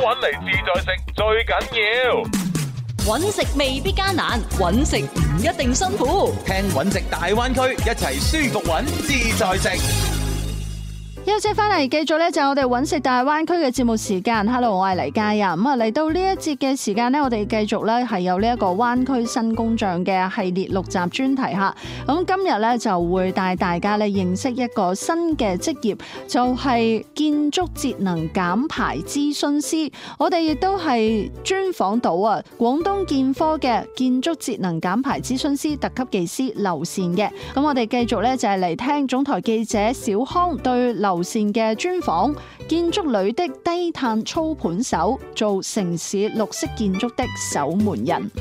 搵嚟自在食最緊要。 搵食未必艱難，搵食唔一定辛苦。 聽搵食大灣區，一齊舒服搵，自在食。 休息翻嚟，繼續咧就係我哋搵食大灣區嘅節目時間。Hello， 我係黎嘉欣。咁啊，嚟到呢一節嘅時間呢，我哋繼續咧係有呢一個灣區新工匠嘅系列6集專題吓。咁今日咧就會帶大家咧認識一個新嘅職業，就係建築節能減排諮詢師。我哋亦都係專訪到啊廣東建科嘅建築節能減排諮詢師特級技師劉倩嘅。咁我哋繼續咧就係嚟聽總台記者小康對劉倩嘅專訪，建築裏的低碳操盤手，做城市綠色建築的守門人。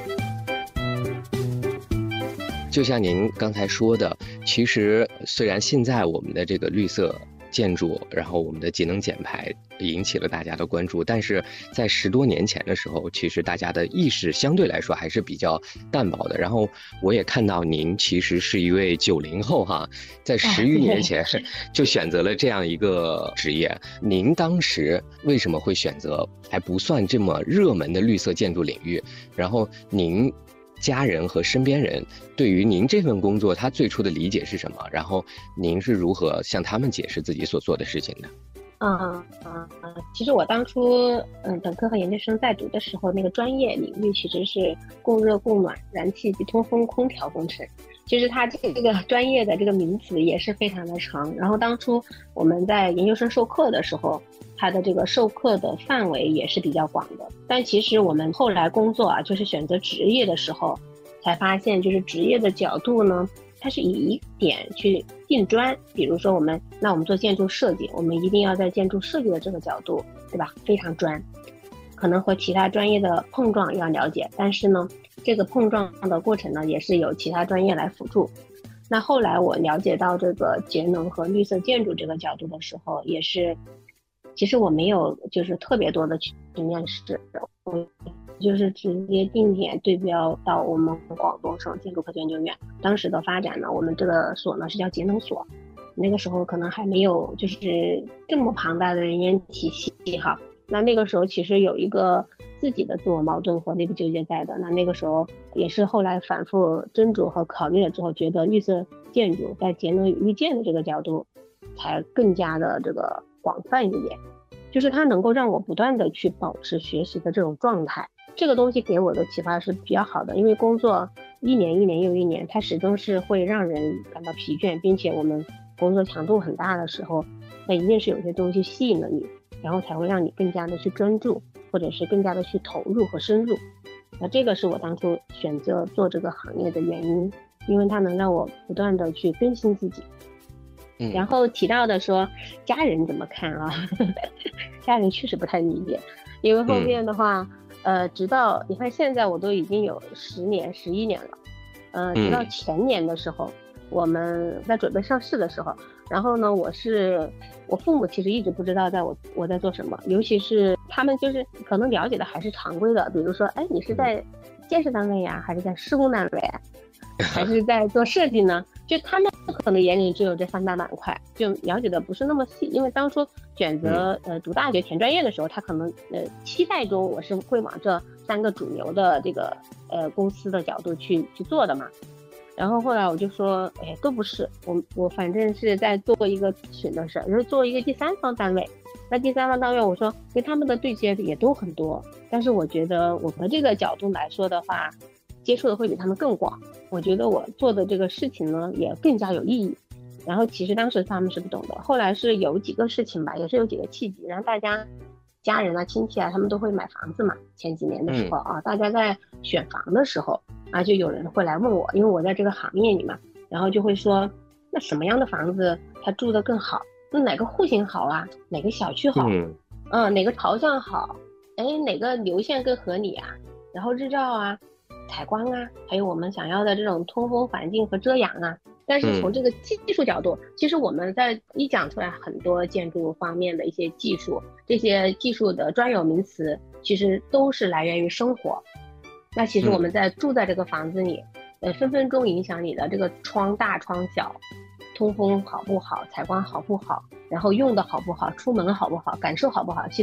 就像您刚才说的，其实虽然现在我们的这个绿色建筑，然后我们的节能减排引起了大家的关注，但是在10多年前的时候，其实大家的意识相对来说还是比较淡薄的。然后我也看到您其实是一位90后哈，在10余年前就选择了这样一个职业。您当时为什么会选择还不算这么热门的绿色建筑领域？然后您家人和身边人对于您这份工作他最初的理解是什么？然后您是如何向他们解释自己所做的事情的？ 其实我当初本科和研究生在读的时候，那个专业领域其实是供热供暖、燃气及通风空调工程。其实它这个专业的这个名词也是非常的长。然后当初我们在研究生授课的时候，它的这个授课的范围也是比较广的。但其实我们后来工作就是选择职业的时候，才发现就是职业的角度呢，它是以一点去定专。比如说我们做建筑设计，我们一定要在建筑设计的这个角度，对吧？非常专，可能和其他专业的碰撞要了解，但是呢，这个碰撞的过程呢，也是由其他专业来辅助。那后来我了解到这个节能和绿色建筑这个角度的时候，也是，其实我没有就是特别多的去面试，我就是直接定点对标到我们广东省建筑科学研究院。当时的发展呢，我们这个所呢是叫节能所，那个时候可能还没有就是这么庞大的人员体系哈。那个时候其实有一个自己的自我矛盾和内部纠结在的。那个时候也是后来反复斟酌和考虑了之后，觉得绿色建筑在节能与绿建的这个角度才更加的这个广泛一点，就是它能够让我不断的去保持学习的这种状态。这个东西给我的启发是比较好的，因为工作一年又一年，它始终是会让人感到疲倦，并且我们工作强度很大的时候，那一定是有些东西吸引了你，然后才会让你更加的去专注，或者是更加的去投入和深入。那这个是我当初选择做这个行业的原因，因为它能让我不断的去更新自己。然后提到的说家人怎么看啊？家人确实不太理解，因为后面的话直到你看现在我都已经有10年11年了，直到前年的时候，我们在准备上市的时候，然后呢我父母其实一直不知道我在做什么，尤其是他们就是可能了解的还是常规的，比如说你是在建设单位呀，还是在施工单位啊，还是在做设计呢？就他们可能眼里只有这3大板块，就了解的不是那么细。因为当初选择读大学填专业的时候，他可能期待中我是会往这3个主流的这个公司的角度去做的嘛。然后后来我就说都不是，我反正是在做一个咨询的事，就是做一个第三方单位。那第三方单位我说跟他们的对接也都很多，但是我觉得我们这个角度来说的话，接触的会比他们更广，我觉得我做的这个事情呢也更加有意义。然后其实当时他们是不懂的，后来是有几个事情吧，也是有几个契机，然后大家家人啊亲戚啊他们都会买房子嘛，前几年的时候大家在选房的时候就有人会来问我，因为我在这个行业里嘛，然后就会说那什么样的房子它住得更好，那哪个户型好啊，哪个小区好哪个朝向好，哪个流线更合理啊，然后日照啊采光啊，还有我们想要的这种通风环境和遮阳啊。但是从这个技术角度，其实我们在一讲出来很多建筑方面的一些技术，这些技术的专有名词其实都是来源于生活。那其实我们在住在这个房子里分分钟影响你的这个窗大窗小，通风好不好，采光好不好，然后用的好不好，出门好不好，感受好不好，其实